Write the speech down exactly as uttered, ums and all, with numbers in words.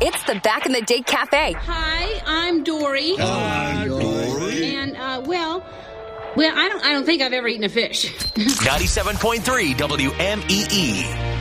It's the Back in the Day Cafe. Hi, I'm Dory. Hi, Dory. And, uh, well, well, I don't, I don't think I've ever eaten a fish. ninety-seven point three W M E E.